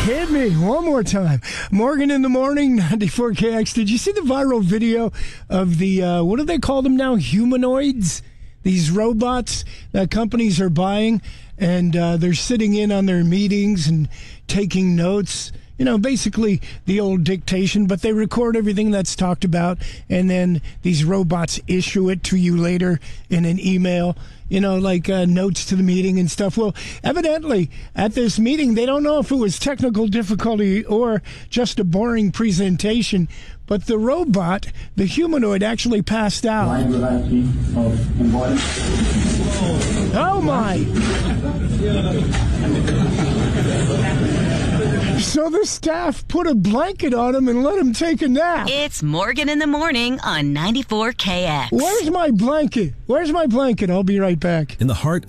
Hit me one more time. Morgan in the morning, 94KX. Did you see the viral video of the, what do they call them now? Humanoids? These robots that companies are buying, and they're sitting in on their meetings and taking notes. You know, basically the old dictation, but they record everything that's talked about, and then these robots issue it to you later in an email, you know, like notes to the meeting and stuff. Well, evidently, at this meeting, they don't know if it was technical difficulty or just a boring presentation, but the robot, the humanoid, actually passed out. Oh, my! So the staff put a blanket on him and let him take a nap. It's Morgan in the morning on 94KX. Where's my blanket? Where's my blanket? I'll be right back. In the heart